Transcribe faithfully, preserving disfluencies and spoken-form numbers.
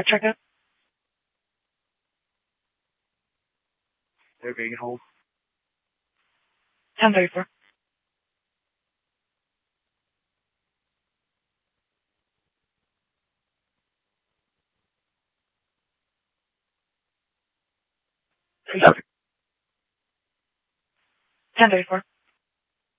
I check it? Okay, you can hold. ten thirty-four. ten thirty-four.